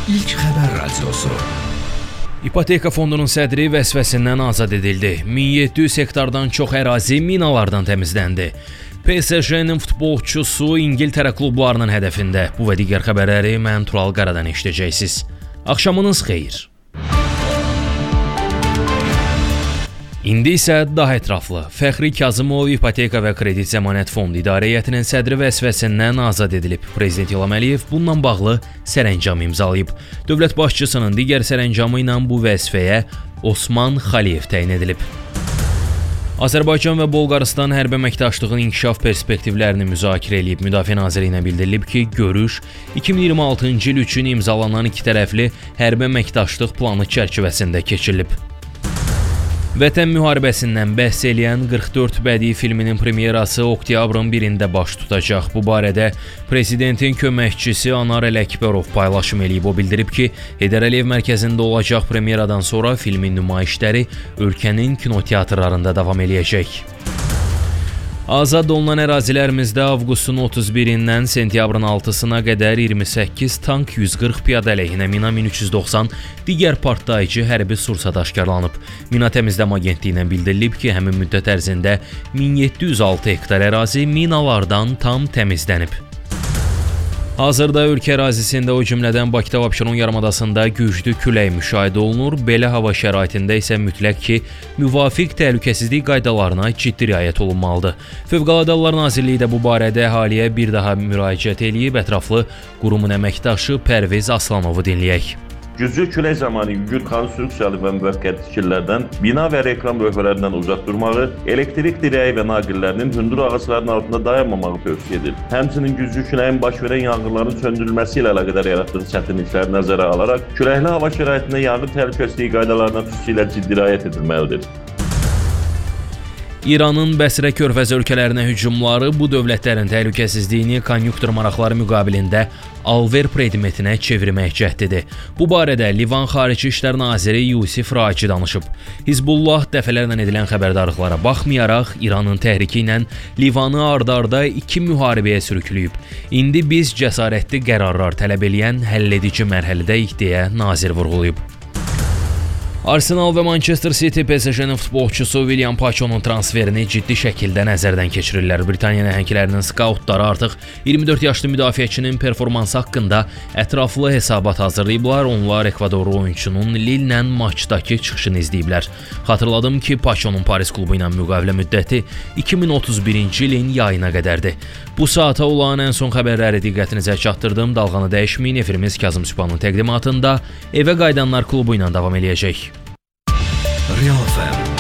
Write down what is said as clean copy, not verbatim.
İlk xəbər radiosu. İpoteka fondunun sədri vəzifəsindən azad edildi. 1700 hektardan çox ərazi minalardan təmizləndi. PSG-nin futbolçusu İngiltərə klublarının hədəfində. Bu və digər xəbərləri mən Tural Qaradan eşidəcəksiniz. Axşamınız xeyir. İndi isə daha ətraflı. Fəxri Kazımov İpoteka və Kredit Zəmanət Fondu İdarə Heyətinin sədri vəzifəsindən azad edilib. Prezident İlham Əliyev bununla bağlı sərəncam imzalayıb. Dövlət başçısının digər sərəncamı ilə bu vəzifəyə Osman Xaliyev təyin edilib. Azərbaycan və Bolqarıstan hərbi əməkdaşlığın inkişaf perspektivlərini müzakirə edib. Müdafiə Nazirliyinə bildirilib ki, görüş 2026-cı il üçün imzalanan ikitərəfli hərbi əməkdaşlıq planı çərçivəsində keçirilib. Vətən müharibəsindən bəhs eləyən 44 bədii filminin premyerası oktyabrın 1-də baş tutacaq. Bu barədə Prezidentin köməkçisi Anar Ələkbərov paylaşım eləyib. O bildirib ki, Heydər Əliyev mərkəzində olacaq premyeradan sonra filmin nümayişləri ölkənin kinoteatrlarında davam eləyəcək. Azad olunan ərazilərimizdə avqustun 31-dən sentyabrın 6-sına qədər 28 tank, 140 piyada əleyhinə mina, 1390 digər partlayıcı hərbi sursat aşkarlanıb. Mina Təmizləmə Agentliyinə bildirilib ki, həmin müddət ərzində 1706 hektar ərazi minalardan tam təmizlənib. Hazırda ölkə ərazisində, o cümlədən Bakıda və Abşeron yarımadasında güclü külək müşahidə olunur. Belə hava şəraitində isə mütləq ki, müvafiq təhlükəsizlik qaydalarına ciddi riayət olunmalıdır. Fövqəladə Hallar Nazirliyi də bu barədə əhaliyə bir daha müraciət edib. Ətraflı qurumun əməkdaşı Pərviz Aslanovu dinləyək. Güclü külək zamanı yüngül konstruksiyalı və müvəqqəti tikililərdən, bina və reklam lövhələrindən uzaq durmağı, elektrik dirəyi və naqillərinin hündür ağacların altında dayanmamağı tövsiyə edilir. Həmçinin güclü küləyin baş verən yanğınların söndürülməsi ilə əlaqədar yaratdığı çətinlikləri nəzərə alaraq, küləkli hava şəraitində yanğın təhlükəsizliyi qaydalarına xüsusilə ciddi riayət edilməlidir. İranın Bəsrə körfəzi ölkələrinə hücumları bu dövlətlərin təhlükəsizliyini konjunktur maraqları müqabilində alver predimetinə çevirmək cəhdidir. Bu barədə Livan Xarici İşlər Naziri Yusif Raci danışıb. Hizbullah dəfələrlə edilən xəbərdarlıqlara baxmayaraq İranın təhriki ilə Livanı ard-arda 2 müharibəyə sürükləyib. İndi biz cəsarətli qərarlar tələb eləyən həlledici mərhələdəyik deyə nazir vurğulayıb. Arsenal və Manchester City PSG-nin futbolçusu William Paçonun transferini ciddi şəkildə nəzərdən keçirirlər. Britaniya nəhənglərinin skautları artıq 24 yaşlı müdafiəçinin performansı haqqında ətraflı hesabat hazırlayıblar. Onlar Ekvadorlu oyunçunun Lille-lə maçdakı çıxışını izləyiblər. Xatırladım ki, Paçonun Paris klubu ilə müqavilə müddəti 2031-ci ilin yayına qədərdir. Bu saata olan ən son xəbərləri diqqətinizə çatdırdım. Dalğanı dəyişməyin. Efirimiz Kazım Sübhanın təqdimatında Evə Qayıdanlar klubu ilə davam eləyəcək. Real FM